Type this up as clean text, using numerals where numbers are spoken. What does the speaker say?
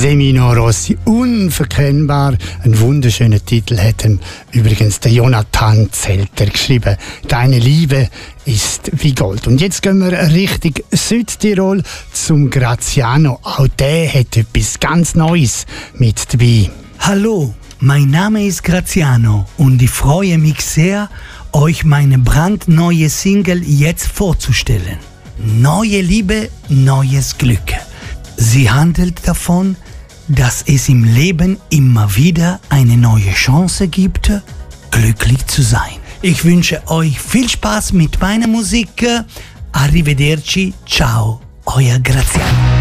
Semino Rossi, unverkennbar. Ein wunderschöner Titel hat übrigens der Jonathan Zelter geschrieben. Deine Liebe ist wie Gold. Und jetzt gehen wir Richtung Südtirol zum Graziano. Auch der hat etwas ganz Neues mit dabei. Hallo, mein Name ist Graziano und ich freue mich sehr, euch meine brandneue Single jetzt vorzustellen. Neue Liebe, neues Glück. Sie handelt davon, dass es im Leben immer wieder eine neue Chance gibt, glücklich zu sein. Ich wünsche euch viel Spaß mit meiner Musik. Arrivederci, ciao, euer Graziano.